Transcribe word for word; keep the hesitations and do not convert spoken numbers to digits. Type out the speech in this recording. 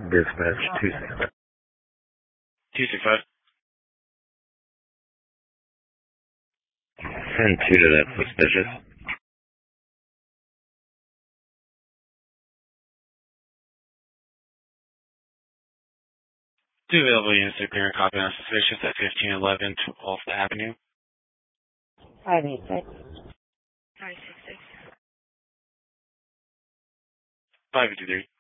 Dispatch two six five. two six five. Send two to that suspicious. Two available units to clear and copy on suspicious at fifteen eleven twelfth Avenue. five eight six. five six six. five eight three.